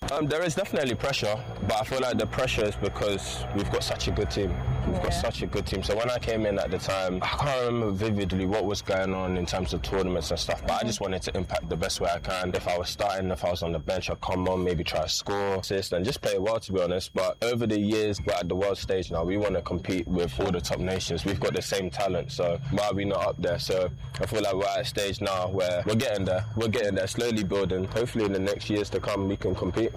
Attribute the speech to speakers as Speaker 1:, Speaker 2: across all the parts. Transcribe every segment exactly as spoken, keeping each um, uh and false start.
Speaker 1: Um, there is definitely pressure, but I feel like the pressure is because we've got such a good team. We've yeah. got such a good team. So when I came in at the time, I can't remember vividly what was going on in terms of tournaments and stuff, but mm-hmm. I just wanted to impact the best way I can. If I was starting, if I was on the bench, I'd come on, maybe try to score, assist, and just play well, to be honest. But over the years, we're at the world stage now. We want to compete with all the top nations. We've got the same talent, so why are we not up there? So I feel like we're at a stage now where we're getting there. We're getting there, slowly building. Hopefully in the next years to come, we can compete.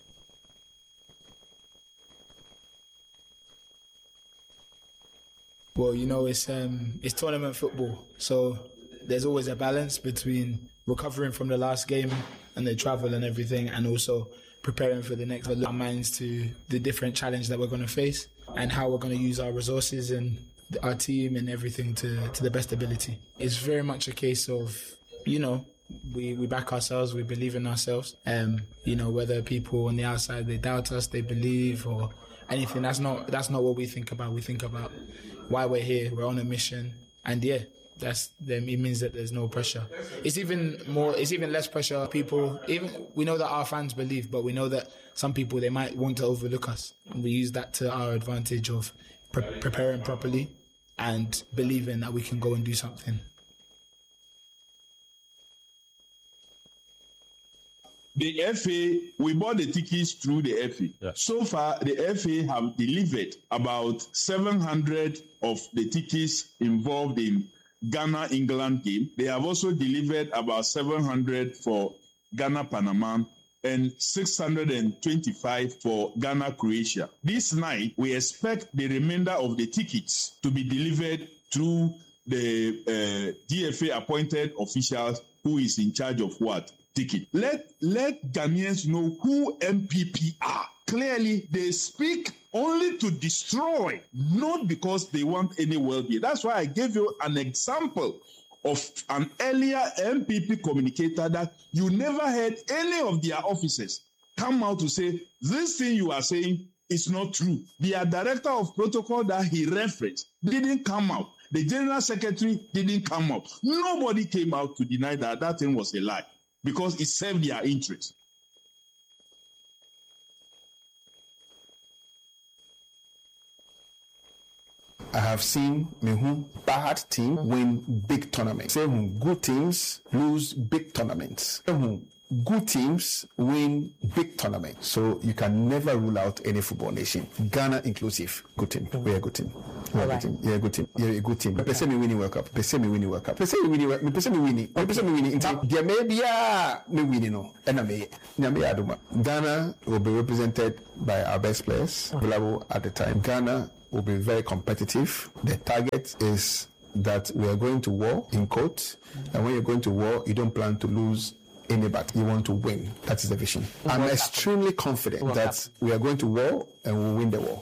Speaker 2: Well, you know, it's um, it's tournament football, so there's always a balance between recovering from the last game and the travel and everything, and also preparing for the next. Our minds to the different challenge that we're going to face and how we're going to use our resources and our team and everything to, to the best ability. It's very much a case of, you know, we, we back ourselves, we believe in ourselves. Um, you know, whether people on the outside, they doubt us, they believe or anything, that's not that's not what we think about. We think about why we're here, we're on a mission, and yeah, that's them. It means that there's no pressure. It's even more, it's even less pressure. People, even we know that our fans believe, but we know that some people, they might want to overlook us. And we use that to our advantage of pre- preparing properly and believing that we can go and do something.
Speaker 3: The F A, we bought the tickets through the F A. Yeah. So far, the F A have delivered about seven hundred of the tickets involved in Ghana-England game. They have also delivered about seven hundred for Ghana-Panama and six hundred twenty-five for Ghana-Croatia. This night, we expect the remainder of the tickets to be delivered through the uh, D F A-appointed officials who is in charge of what? Ticket. Let, let Ghanaians know who M P P are. Clearly, they speak only to destroy, not because they want any well-being. That's why I gave you an example of an earlier M P P communicator that you never heard any of their officers come out to say, this thing you are saying is not true. Their director of protocol that he referenced didn't come out. The general secretary didn't come out. Nobody came out to deny that that thing was a lie because it served their interest.
Speaker 4: I have seen Mehu bad team win big tournaments. Say good teams lose big tournaments. Good teams win big tournaments. So you can never rule out any football nation. Ghana inclusive. Good team. We're a good team. We're a good team. You're a good team. You're a good team. Pese me winning World Cup. Pese me winning World Cup. Pese me winning. Pese me winning. Pese me winning. There may be a me winning no. And I may. Ghana will be represented by our best players available at the time. Ghana will be very competitive. The target is that we are going to war in quote, and when you're going to war, you don't plan to lose any battle. You want to win. That is the vision. I'm extremely confident that we are going to war and we'll win the war.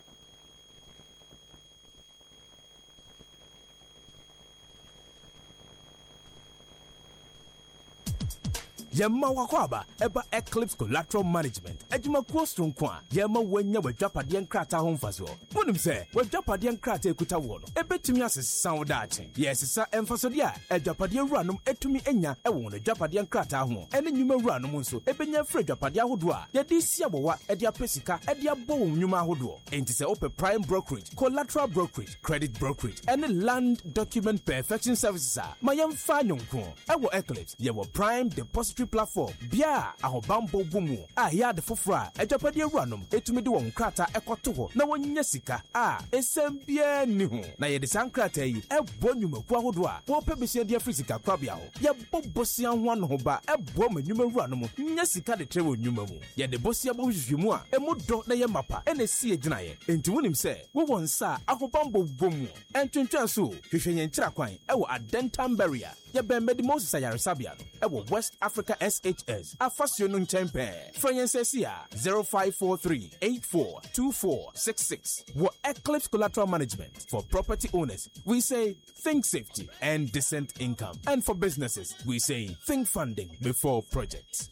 Speaker 5: Yemma wakwaba eba Eclipse Collateral Management ejuma kuo stronkwa yemma wanya wadwapade nkrata ho mfaso wonim se wadwapade nkrata ekuta wo no ebetumi asesa wo daache yesesa emfasode a ejwapade wuranom etumi enya ewo no wadwapade nkrata ho ene nyuma wuranom nso ebenya frɛ wadwapade ahodo a yede sia bowa ede apesika ede abo wo nyuma ahodo enti se ope prime brokerage, collateral brokerage, credit brokerage ene land document perfection services a mayemfa nyonko ewo Eclipse yewo prime depository platform bia ahobambo bumu a ya de fofora ejapade awuranom etumi de won krata ekoto ho na wonya sika a esem bia ni ho na ye de sankrata yi ebo nyumaku ahodo a wo pebese de afrisika kwabia ho ye bobosia ho no ho ba ebo manyuma awuranom nya sika de trewo nyuma mu ye de bosia bo hwehwemu a emudo na ye mapa ene sie gina ye enti wonim se wo won sa ahobambo bumu entwentwa so hwehwenye nkira kwan ewo adentam barrier ye bembe Moses Ayaresabia ewo West Africa S H S Afasio no nchempe Franyensesia zero five four three eight four two four six six. What Eclipse Collateral Management for property owners, we say think safety and decent income, and for businesses we say think funding before projects.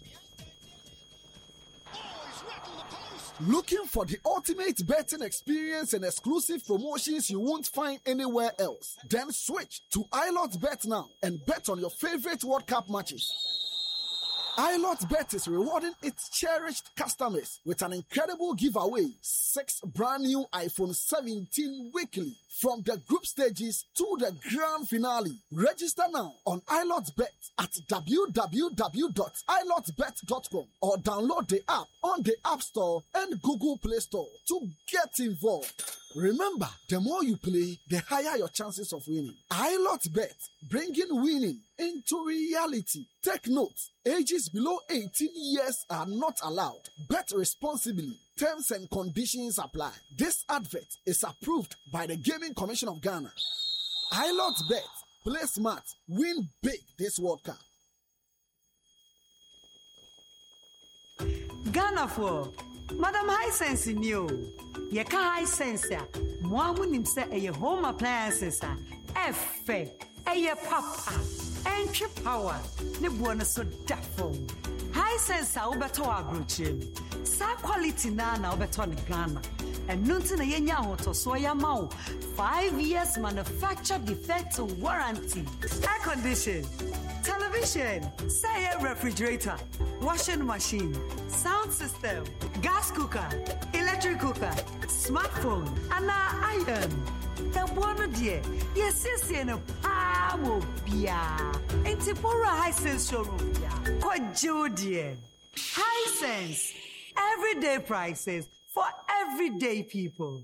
Speaker 6: Looking for the ultimate betting experience and exclusive promotions you won't find anywhere else? Then switch to iLotBet now and bet on your favorite World Cup matches. iLotBet is rewarding its cherished customers with an incredible giveaway. Six brand new iPhone seventeen weekly from the group stages to the grand finale. Register now on iLotBet at w w w dot i lot bet dot com or download the app on the App Store and Google Play Store to get involved. Remember, the more you play, the higher your chances of winning. iLotBet, bringing winning into reality. Take note, ages below eighteen years are not allowed. Bet responsibly. Terms and conditions apply. This advert is approved by the Gaming Commission of Ghana. iLotBet, play smart, win big this World Cup.
Speaker 7: Ghana for Madam Hisense in you. Yeka Hisense, Mwamu nimse eye home appliances, Efe, eye papa, entry power, ne buona so dafo. Hisense ubeto agruchim. Sa quality na na ubeto ni Ghana. And nunti na yenya hoto so ya mau. Five years manufacture defect warranty. Air condition, television, say a refrigerator, washing machine, sound system, gas cooker, electric cooker, smartphone, and iron. The one dear, yes, yes, and a power bia. Ain't it for a Hisense showroom? Quite dear. Hisense, everyday prices for everyday people.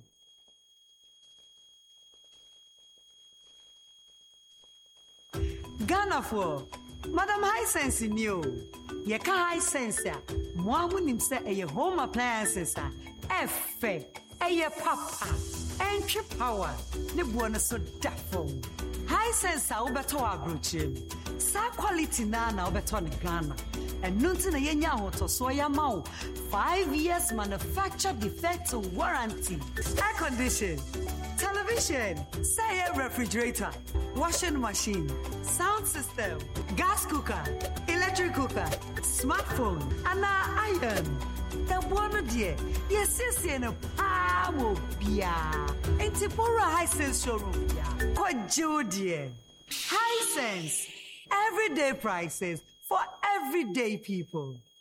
Speaker 7: Ghana for Madam Hisense in you. Yeka Hisense, Mwamu nimse eye home appliances, Efe, eye papa, entry power, ne buona so dafo. Hisense ubeto agruchim. Sa quality na na ubeto ni Ghana. And nunti na yenya hoto so ya mau. Five years manufacture defect warranty. Air condition, television, say a refrigerator, washing machine, sound system, gas cooker, electric cooker, smartphone, and iron. The one dear, yes, yes, and a power bia. Ain't it for a Hisense showroom? Quite dear. Hisense, everyday prices for everyday people.